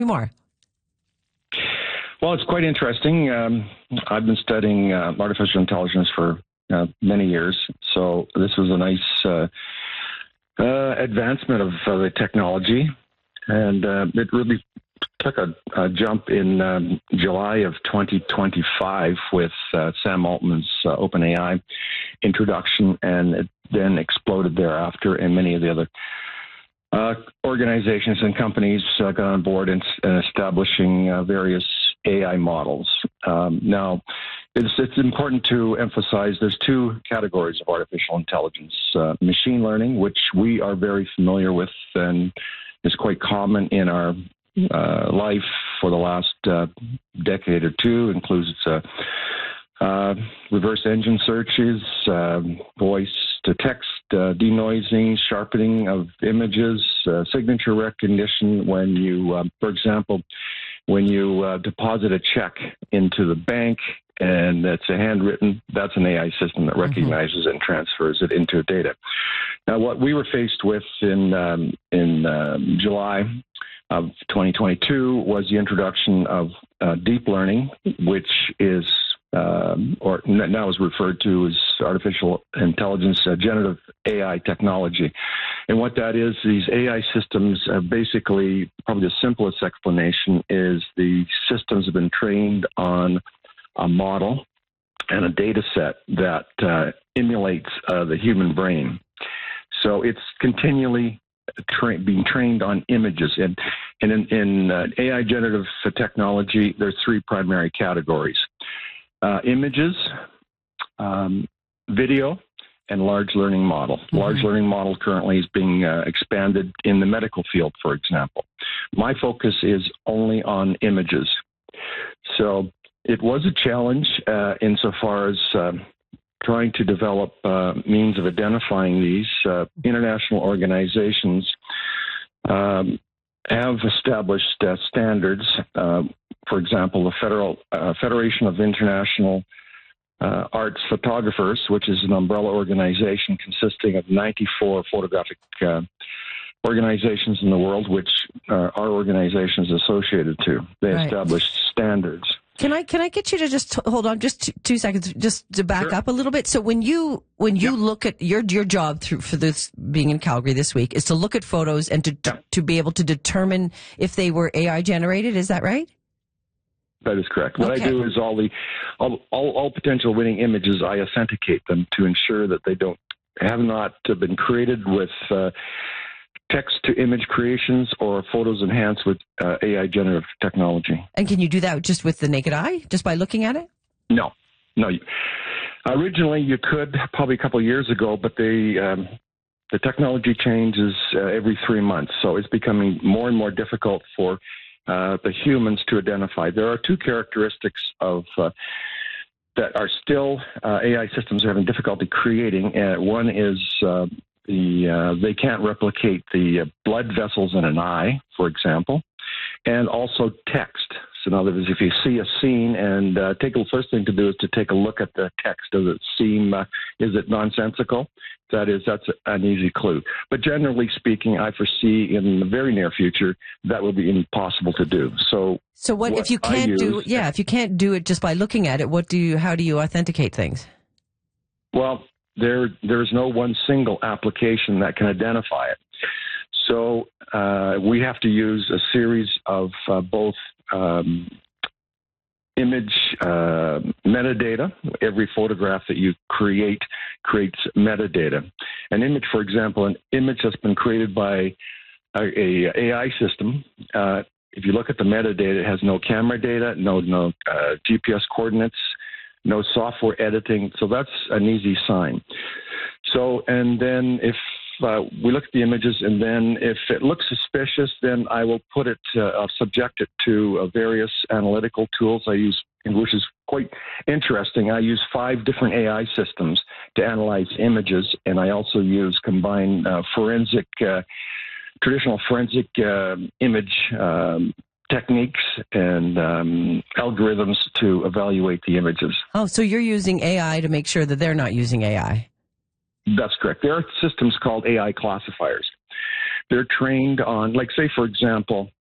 more. Well, it's quite interesting. I've been studying artificial intelligence for many years, so this was a nice advancement of the technology, and it really took a jump in July of 2025 with Sam Altman's OpenAI introduction, and it then exploded thereafter, and many of the other organizations and companies got on board in establishing various AI models. Now, it's important to emphasize there's two categories of artificial intelligence. Machine learning, which we are very familiar with and is quite common in our life for the last decade or two, includes reverse engine searches, voice-to-text denoising, sharpening of images, signature recognition when you, for example, when you deposit a check into the bank and it's a handwritten, that's an AI system that recognizes and transfers it into data. Now, what we were faced with in July of 2022 was the introduction of deep learning, which is or now is referred to as artificial intelligence, generative AI technology. And what that is, these AI systems are basically, probably the simplest explanation is the systems have been trained on a model and a data set that emulates the human brain. So it's continually being trained on images. And in AI generative technology, there's three primary categories. Images, video, and large learning model. Large learning model currently is being expanded in the medical field, for example. My focus is only on images. So it was a challenge insofar as trying to develop means of identifying these. International organizations have established standards. For example, the Federation of International Arts Photographers, which is an umbrella organization consisting of 94 photographic organizations in the world, which our organization is associated to. They established standards. Can I get you to just hold on just 2 seconds, just to back up a little bit? So when you look at your job for this being in Calgary this week is to look at photos and to be able to determine if they were AI generated. Is that right? That is correct. What I do is all potential winning images, I authenticate them to ensure that they have not been created with text-to-image creations or photos enhanced with AI generative technology. And can you do that just with the naked eye, just by looking at it? No. Originally, you could, probably a couple of years ago, but the technology changes every 3 months, so it's becoming more and more difficult for the humans to identify. There are two characteristics of that are still AI systems are having difficulty creating. One is they can't replicate the blood vessels in an eye, for example, and also text. So in other words, if you see a scene and first thing to do is to take a look at the text. Does it seem, is it nonsensical? That's an easy clue. But generally speaking, I foresee in the very near future that will be impossible to do. So what if you can't if you can't do it just by looking at it, how do you authenticate things? Well, there's no one single application that can identify it. So we have to use a series of both image metadata. Every photograph that you create creates metadata. An image, for example, an image that's been created by a AI system, if you look at the metadata, it has no camera data, no GPS coordinates, no software editing. So that's an easy sign. So, and then if we look at the images, and then if it looks suspicious, then I will subject it to various analytical tools I use, which is quite interesting. I use 5 different AI systems to analyze images, and I also use combined traditional forensic image techniques and algorithms to evaluate the images. Oh, so you're using AI to make sure that they're not using AI. That's correct. There are systems called AI classifiers. They're trained on, like, say, for example,